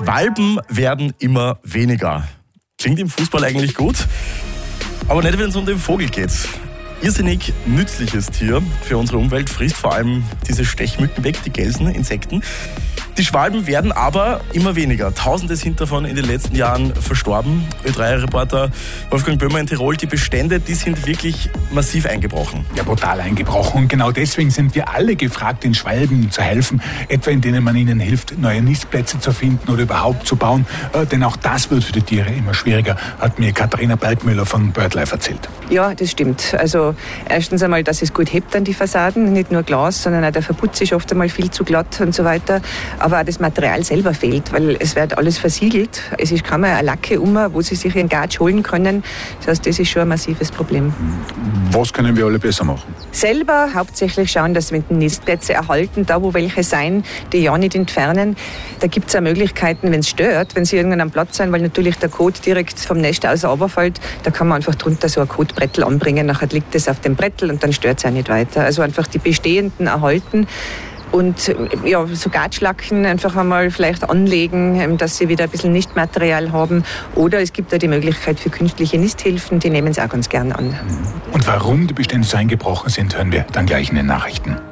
Schwalben werden immer weniger. Klingt im Fußball eigentlich gut, aber nicht, wenn es um den Vogel geht. Irrsinnig nützliches Tier für unsere Umwelt, frisst vor allem diese Stechmücken weg, die Gelsen, Insekten. Die Schwalben werden aber immer weniger. Tausende sind davon in den letzten Jahren verstorben. Ö3-Reporter Wolfgang Böhmer in Tirol, die Bestände, die sind wirklich massiv eingebrochen. Ja, brutal eingebrochen. Und genau deswegen sind wir alle gefragt, den Schwalben zu helfen, etwa indem man ihnen hilft, neue Nistplätze zu finden oder überhaupt zu bauen. Denn auch das wird für die Tiere immer schwieriger, hat mir Katharina Bergmüller von BirdLife erzählt. Ja, das stimmt. Also erstens einmal, dass es gut hebt an die Fassaden, nicht nur Glas, sondern auch der Verputz ist oft einmal viel zu glatt und so weiter. Aber auch das Material selber fehlt, weil es wird alles versiegelt. Es ist kaum eine Lacke wo sie sich ihren Gatsch holen können. Das heißt, das ist schon ein massives Problem. Was können wir alle besser machen? Selber hauptsächlich schauen, dass wir die Nistplätze erhalten, da wo welche sein, die ja nicht entfernen. Da gibt es auch Möglichkeiten, wenn es stört, wenn sie irgendwann am Platz sind, weil natürlich der Kot direkt vom Nest aus runterfällt, da kann man einfach drunter so ein Kotbrettel anbringen, nachher liegt es auf dem Brettel und dann stört es auch nicht weiter. Also einfach die bestehenden erhalten. Und ja, so Gatschlacken einfach einmal vielleicht anlegen, dass sie wieder ein bisschen Nistmaterial haben. Oder es gibt ja die Möglichkeit für künstliche Nisthilfen, die nehmen sie auch ganz gern an. Und warum die Bestände so eingebrochen sind, hören wir dann gleich in den Nachrichten.